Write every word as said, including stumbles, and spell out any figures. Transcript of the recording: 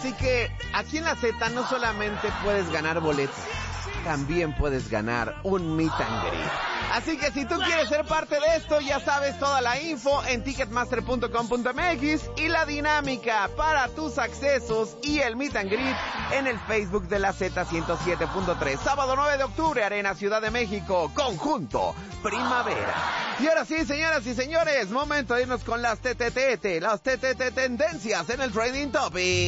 Así que aquí en la Z no solamente puedes ganar boletos, también puedes ganar un meet and greet. Así que si tú quieres ser parte de esto, ya sabes toda la info en ticketmaster punto com punto m x y la dinámica para tus accesos y el meet and greet en el Facebook de la Z ciento siete punto tres. Sábado nueve de octubre, Arena Ciudad de México, Conjunto Primavera. Y ahora sí, señoras y señores, momento de irnos con las T T T, las T T T tendencias en el Trending Topic.